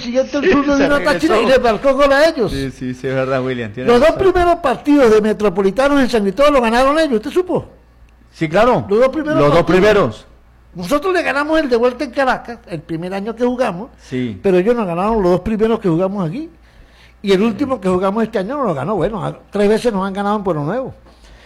siguiente el turno vino a Táchira y le marcó gol a ellos. Sí, es verdad, William. Los dos primeros partidos de Metropolitanos en San Cristóbal lo ganaron ellos, ¿usted supo? Sí, claro. Los dos primeros. Los Nosotros le ganamos el de vuelta en Caracas, el primer año que jugamos, Sí. pero ellos nos ganaron los dos primeros que jugamos aquí. Y el último que jugamos este año no lo ganó. Bueno, 3 veces nos han ganado en Pueblo Nuevo.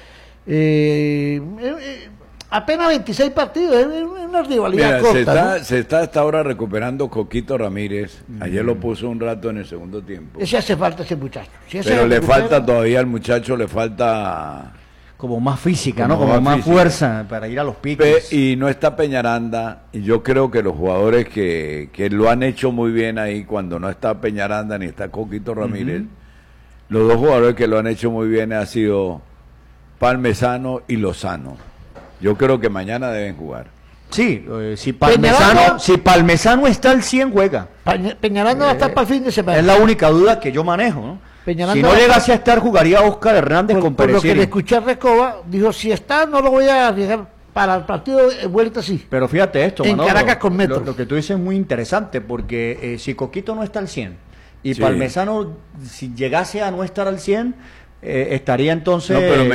Apenas 26 partidos, es una rivalidad corta. Se está hasta ahora recuperando Coquito Ramírez. Ayer lo puso un rato en el segundo tiempo. Ese hace falta ese muchacho. Pero le falta todavía al muchacho, le falta... Como más física, ¿no? Como más fuerza para ir a los piques. Y no está Peñaranda, y yo creo que los jugadores que lo han hecho muy bien ahí, cuando no está Peñaranda ni está Coquito Ramírez, los dos jugadores que lo han hecho muy bien han sido Palmesano y Lozano. Yo creo que mañana deben jugar. Sí, si Palmesano está al 100, juega. Peñaranda va a estar para el fin de semana. Es la única duda que yo manejo, ¿no? Peñaranda si no llegase a estar, jugaría Oscar Hernández con Por lo que Perecini. le escuché a Recoba, dijo, si está, no lo voy a arriesgar. Para el partido de vuelta, sí. Pero fíjate esto, en Manolo, Caracas con Metro. Lo que tú dices es muy interesante, porque si Coquito no está al 100, y Sí. Palmesano, si llegase a no estar al 100, estaría entonces No, pero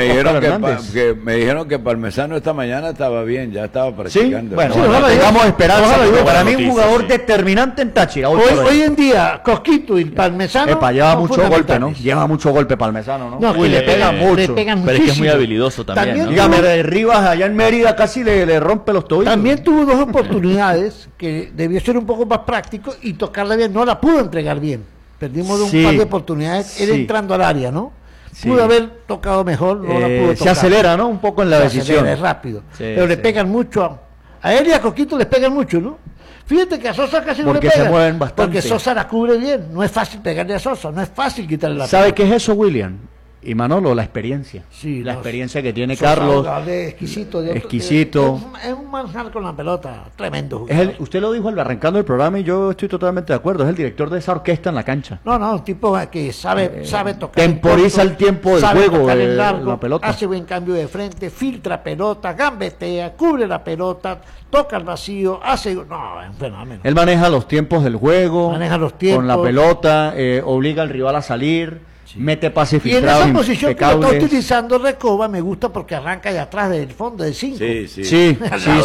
me Oscar dijeron que Palmesano esta mañana estaba bien, ya estaba Sí, practicando. bueno, Sí, ojalá ojalá tengamos esperanza. ojalá porque diga. para mí un Noticia, jugador sí. determinante en Táchira. Hoy en día, Cosquito y Palmesano... Lleva son mucho golpe, ¿no? fundamentales. Lleva mucho golpe Palmesano, ¿no? No, Uy, que le pegan mucho. Le pegan Pero es que es muy muchísimo. habilidoso también, ¿no? Dígame, de Rivas allá en Mérida casi le rompe los tobillos. También tuvo 2 oportunidades que debió ser un poco más práctico y tocarla bien. No la pudo entregar bien. Perdimos un Sí, par de oportunidades. Él sí. entrando al área, ¿no? Sí. Pudo haber tocado mejor, no la pudo tocar. Se acelera, ¿no? Un poco en la Se decisión. acelera, es rápido. Sí, pero le sí. pegan mucho. A él y a Coquito les pegan mucho, ¿no? Fíjate que a Sosa casi no le Porque se pegan. mueven bastante. Porque Sosa la cubre bien. No es fácil pegarle a Sosa. No es fácil quitarle la ¿Sabe pelota. qué es eso, William? Y Manolo, la experiencia. Sí, la no, experiencia que tiene Sosa, Carlos. jugador exquisito. Exquisito. Es un manjar con la pelota. Tremendo jugador. Usted lo dijo arrancando el programa y yo estoy totalmente de acuerdo. Es el director de esa orquesta en la cancha. No, un tipo que sabe tocar. Temporiza en corto, el tiempo del sabe juego, tocar en largo, la pelota. hace buen cambio de frente, filtra pelota, gambetea, cubre la pelota, toca el vacío, hace... No, es un fenómeno. Él maneja los tiempos del juego. Maneja los tiempos. Con la pelota, obliga al rival a salir, mete pases Y en filtrados esa posición que lo está impecables. utilizando Recoba me gusta porque arranca de atrás del fondo del 5. Sí,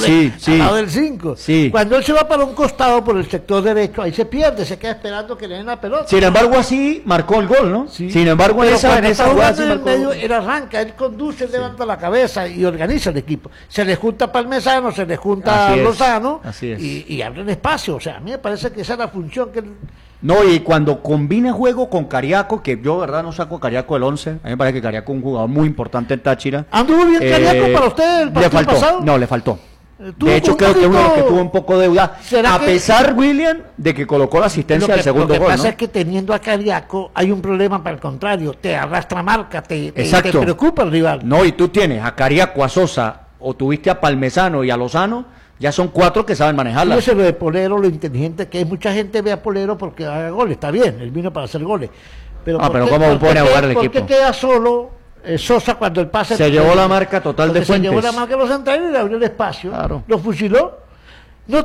Al lado del 5. Sí. Cuando él se va para un costado por el sector derecho, ahí se pierde, se queda esperando que le den la pelota. Sin embargo, así marcó el gol, ¿no? Sí. Sin embargo, en Pero esa cuando está jugada jugando sí en el marcó el medio, gol. él arranca, él conduce, levanta la cabeza y organiza el equipo. Se le junta Palmesano, se le junta Así es, Lozano así es. y abren espacio. O sea, a mí me parece que esa es la función que... No, y cuando combina juego con Cariaco, que yo, verdad, no saco a Cariaco del 11, a mí me parece que Cariaco es un jugador muy importante en Táchira. ¿Anduvo bien Cariaco para usted el le partido faltó, pasado? No, le faltó. Tuvo De hecho, un creo que uno de los que poquito- tuvo un poco de deuda, ¿Será a que- pesar, William, de que colocó la asistencia del segundo lo que gol, pasa ¿no? es que teniendo a Cariaco hay un problema para el contrario, te arrastra marca, te Exacto. preocupa el rival. No, y tú tienes a Cariaco, a Sosa, o tuviste a Palmesano y a Lozano, ya son 4 que saben manejarla. Fíjese lo de Polero, lo inteligente que es. Mucha gente ve a Polero porque haga goles, está bien, él vino para hacer goles. Pero, Pero ¿cómo pone a jugar el ¿por equipo? qué queda solo Sosa cuando el pase... Se llevó la marca total de Porque se llevó Fuentes. la marca de los centrales y le abrió el espacio. Claro. Lo fusiló. No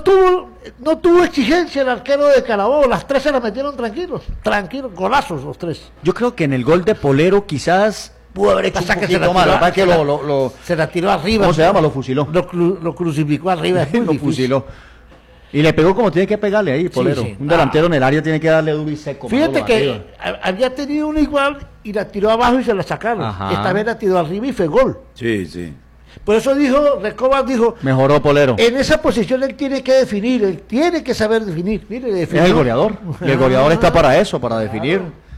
tuvo exigencia el arquero de Carabobo, las 3 se la metieron tranquilos, golazos los 3. Yo creo que en el gol de Polero quizás pudo haber hecho un Pasa que se la poquito más. tiró- La verdad es que se la- lo Se la tiró arriba. ¿cómo se llama? Lo fusiló. Lo crucificó arriba, es muy Lo difícil. fusiló. Y le pegó como tiene que pegarle ahí, Polero. sí. Un delantero en el área tiene que darle duro y seco. Fíjate Manolo, que arriba. había tenido una igual y la tiró abajo y se la sacaron. Ajá. Esta vez la tiró arriba y fue gol. Sí. Por eso Recoba dijo, Mejoró Polero. en esa posición él tiene que definir, él tiene que saber definir. Mire, Es definió. el goleador. Y el goleador Ah. está para eso, para definir.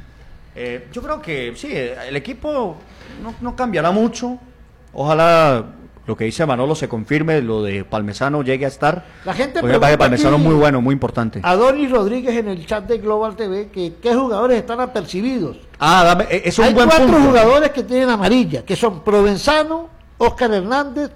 Yo creo que sí, el equipo no cambiará mucho. Ojalá lo que dice Manolo se confirme, lo de Palmesano llegue a estar. La gente Porque me parece que pregunta Palmesano es aquí muy bueno, muy importante. Adonis Rodríguez en el chat de Global TV que qué jugadores están apercibidos. Eso es Hay un buen 4 punto. jugadores que tienen amarilla, que son Provenzano, Oscar Hernández,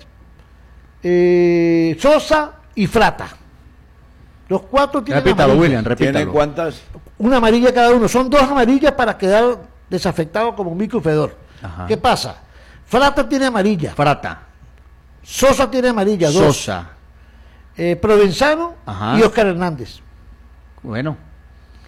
Sosa y Frata. Los 4 tienen Repítalo, amarilla. William, ¿Tiene repítalo. cuántas? Una amarilla cada uno. Son 2 amarillas para quedar desafectado como Mico y Fedor. Ajá. ¿Qué pasa? Frata tiene amarilla. Frata, Sosa tiene amarilla, 2. Sosa. Provenzano Ajá. y Oscar Hernández. Bueno,